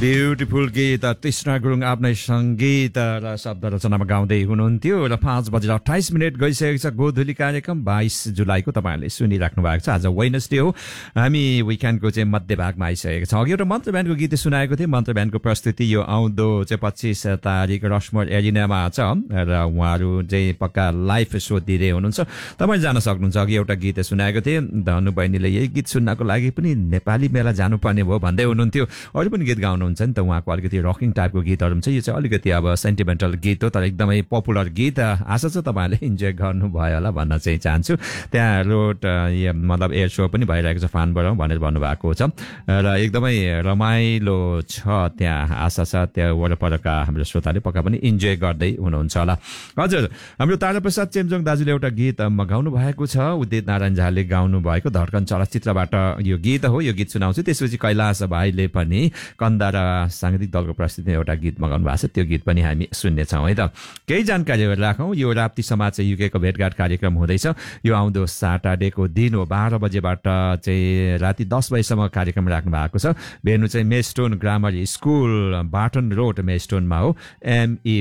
Beautiful गीत तृष्णा गुरुङ आफ्नै सङ्गीत र शब्द रचनामा गाउँदै हुनुहुन्थ्यो र 5:28 गइसकेको छ। गोधुली कार्यक्रम 22 जुलाईको तपाईँहरूले सुनिराख्नु भएको छ। आज वेडनेसडे हो, हामी विकेन्डको चाहिँ मध्य भागमा आइसकेको छ। अघि एउटा मन्त्र ब्यान्डको गीत सुनाएको थिएँ। मन्त्र ब्यान्डको प्रस्तुति यो आउँदो चाहिँ 25 तारिक रसमोर एरिनामा छ र उहाँहरू चाहिँ पक्का लाइभ सो दिँदै हुनुहुन्छ। तपाईँ जान सक्नुहुन्छ। अघि एउटा गीत सुनाएको थिएँ, धनु बहिनीले यही गीत सुन्नको लागि पनि नेपाली मेला जानुपर्ने भयो भन्दै हुनुहुन्थ्यो। अरू पनि गीत गाउनुहुन्छ नि त, उहाँको अलिकति रकिङ टाइपको गीतहरू पनि छ। यो चाहिँ अलिकति अब सेन्टिमेन्टल गीत हो, तर एकदमै पपुलर गीत। आशा छ तपाईँहरूले इन्जोय गर्नुभयो होला भन्न चाहिँ चाहन्छु। त्यहाँ रोड मतलब एयर सो पनि भइरहेको छ फानबाट भनेर भन्नुभएको छ र एकदमै रमाइलो छ त्यहाँ। आशा छ त्यहाँ वरपरका हाम्रो श्रोताले पक्का पनि इन्जोय गर्दै हुनुहुन्छ होला। हजुर, हाम्रो ताराप्रसाद चेम्जोङ दाजुले एउटा गीत गाउनु भएको छ। उदित नारायण झाले गाउनु भएको धड्कन चलचित्रबाट यो गीत हो। यो गीत सुनाउँछु। त्यसपछि कैलाश भाइले पनि कन्दा र साङ्गीतिक दलको प्रस्तुतिमा एउटा गीत मगाउनु भएको छ। त्यो गीत पनि हामी सुन्नेछौँ है त। केही जानकारीहरू राखौँ। यो राप्ती समाज युकेको भेटघाट कार्यक्रम हुँदैछ। यो आउँदो सैटरडेको दिन हो। 12 बजेबाट चाहिँ राति 10 बजेसम्म कार्यक्रम राख्नु भएको छ। भेन्यू चाहिँ मेस्टोन ग्रामर स्कुल, बाटन रोड मेस्टोनमा हो। ME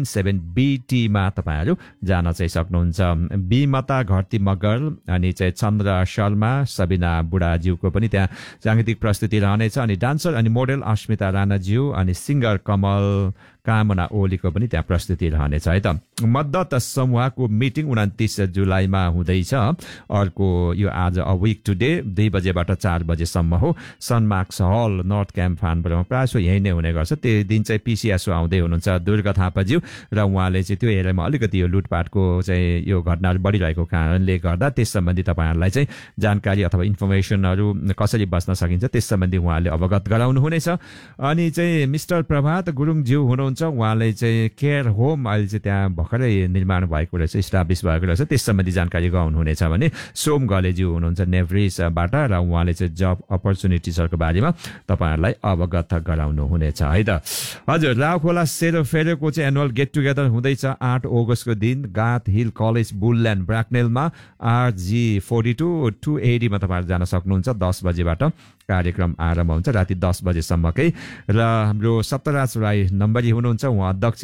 157BT मा तपाईँहरू जान चाहिँ सक्नुहुन्छ। बिमता घरती मगर अनि चाहिँ चन्द्र शर्मा, सबिना बुढाज्यूको पनि त्यहाँ साङ्गीतिक प्रस्तुति रहनेछ। अनि डान्सर अनि मोडेल अस्मिता राणाज्यू अनि सिङ्गर कमल कामना ओलीको पनि त्यहाँ प्रस्तुति रहनेछ है त। मद्दत समूहको मिटिङ 29 जुलाईमा हुँदैछ। अर्को यो आज अ विक टुडे 2 बजेबाट 4 बजेसम्म हो। सनमार्क्स हल नर्थ क्याम्प फानबरमा प्रायः सो यही नै हुने गर्छ। त्यो दिन चाहिँ पिसिएसओ आउँदै हुनुहुन्छ दुर्गा थापाज्यू र उहाँले चाहिँ त्यो एरियामा अलिकति यो लुटपाटको चाहिँ यो घटनाहरू बढिरहेको कारणले गर्दा त्यस सम्बन्धी तपाईँहरूलाई चाहिँ जानकारी अथवा इन्फर्मेसनहरू कसरी बच्न सकिन्छ त्यस सम्बन्धी उहाँले अवगत गराउनु हुनेछ। अनि चाहिँ मिस्टर प्रभात गुरुङज्यू हुनुहुन्छ। उहाँले चाहिँ केयर होम अहिले चाहिँ त्यहाँ भर्खरै निर्माण भएको रहेछ, इस्टाब्लिस भएको रहेछ। त्यस सम्बन्धी जानकारी गराउनुहुनेछ भने सोम गलेज्यू हुनुहुन्छ नेभ्रिसबाट र उहाँले चाहिँ जब अपर्च्युनिटिजहरूको बारेमा तपाईँहरूलाई अवगत गराउनु हुनेछ है त। हजुर, राउखोला सेरोफेरोको चाहिँ एनुअल गेट टुगेदर हुँदैछ 8 अगस्तको दिन गाथ हिल कलेज बुलल्यान्ड ब्राकनेलमा RG42 280 मा तपाईँहरू जान सक्नुहुन्छ। 10 बजेबाट कार्यक्रम आरम्भ हुन्छ राति 10 बजेसम्मकै। र हाम्रो सप्तराज राई नम्बरी हुनुहुन्छ, उहाँ अध्यक्ष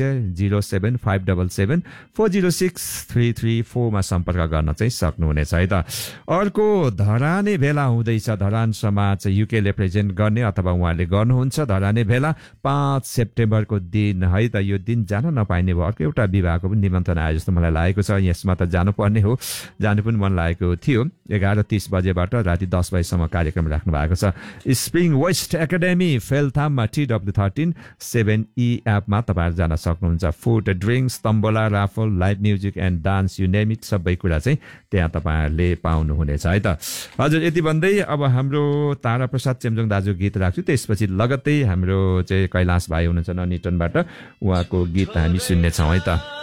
07577 406 334 मा सम्पर्क गर्न चाहिँ सक्नुहुनेछ है त। अर्को धराने भेला हुँदैछ। धरान समाज युके रिप्रेजेन्ट गर्ने अथवा उहाँले गर्नुहुन्छ धराने भेला 5 सेप्टेम्बरको दिन है त। यो दिन जान नपाइने भयो। अर्को एउटा विवाहको पनि निमन्त्रणा आयो जस्तो मलाई लागेको छ। यसमा त जानुपर्ने हो, जानु पनि मन लागेको थियो। 11:30 बजेबाट राति 10 बजेसम्म कार्यक्रम राख्नु भएको छ। Spring West academy फेलथाममा TW13 7E एपमा तपाईँहरू जान सक्नुहुन्छ। Food drinks, tambola, Rafale, live music and dance, you name it, सबै कुरा चाहिँ त्यहाँ तपाईँहरूले पाउनुहुनेछ है त। हजुर, यति भन्दै अब हाम्रो ताराप्रसाद चेम्जोङ दाजु गीत राख्छु। त्यसपछि लगत्तै हाम्रो चाहिँ कैलाश भाइ हुनुहुन्छ ननिटनबाट, उहाँको गीत हामी सुन्नेछौँ है त।